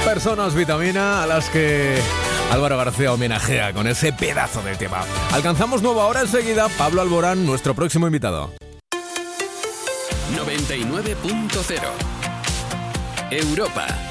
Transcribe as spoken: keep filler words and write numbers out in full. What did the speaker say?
Personas vitamina a las que Álvaro García homenajea con ese pedazo de tema. Alcanzamos nueva hora enseguida. Pablo Alborán, nuestro próximo invitado. noventa y nueve punto cero Europa.